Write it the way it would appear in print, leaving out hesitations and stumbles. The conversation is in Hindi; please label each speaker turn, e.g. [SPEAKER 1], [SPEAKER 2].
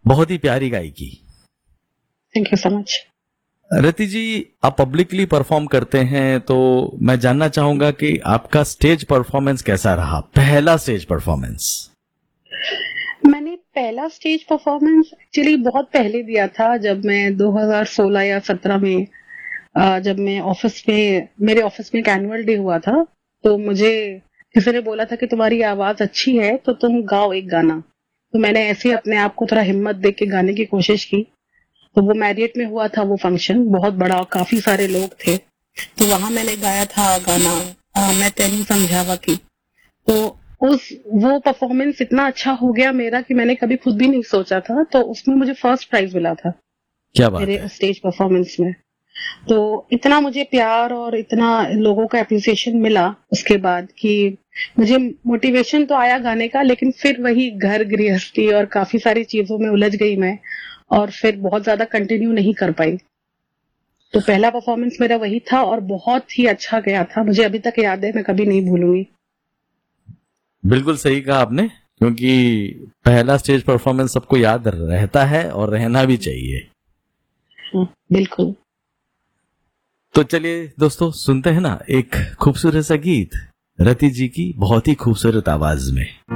[SPEAKER 1] बहुत ही प्यारी गायकी।
[SPEAKER 2] Thank you so much.
[SPEAKER 1] रति जी, आप पब्लिकली परफॉर्म करते हैं, तो मैं जानना चाहूंगा कि आपका स्टेज परफॉर्मेंस कैसा रहा, पहला स्टेज परफॉर्मेंस?
[SPEAKER 2] मैंने पहला स्टेज परफॉर्मेंस एक्चुअली बहुत पहले दिया था, जब मैं 2016 या 17 में जब मैं मेरे ऑफिस में एक एनुअल डे हुआ था, तो मुझे किसी ने बोला था कि तुम्हारी आवाज अच्छी है तो तुम गाओ एक गाना। तो मैंने ऐसे ही अपने आप को थोड़ा हिम्मत दे के गाने की कोशिश की। तो वो मैरियट में हुआ था, वो फंक्शन बहुत बड़ा, काफी सारे लोग थे। तो वहां मैंने गाया था गाना मैं तेनू समझावा की। तो वो परफॉर्मेंस इतना अच्छा हो गया मेरा कि मैंने कभी खुद भी नहीं सोचा था, तो उसमें मुझे फर्स्ट प्राइज मिला था
[SPEAKER 1] क्या बात
[SPEAKER 2] मेरे
[SPEAKER 1] है।
[SPEAKER 2] स्टेज परफॉर्मेंस में। तो इतना मुझे प्यार और इतना लोगों का एप्रिसिएशन मिला उसके बाद कि मुझे मोटिवेशन तो आया गाने का, लेकिन फिर वही घर गृहस्थी और काफी सारी चीजों में उलझ गई मैं, और फिर बहुत ज्यादा कंटिन्यू नहीं कर पाई। तो पहला परफॉर्मेंस मेरा वही था और बहुत ही अच्छा गया था, मुझे अभी तक याद है, मैं कभी नहीं भूलूंगी।
[SPEAKER 1] बिल्कुल सही कहा आपने, क्योंकि पहला स्टेज परफॉर्मेंस सबको याद रहता है और रहना भी चाहिए।
[SPEAKER 2] बिल्कुल।
[SPEAKER 1] तो चलिए दोस्तों, सुनते हैं ना एक खूबसूरत सा गीत रति जी की बहुत ही खूबसूरत आवाज में।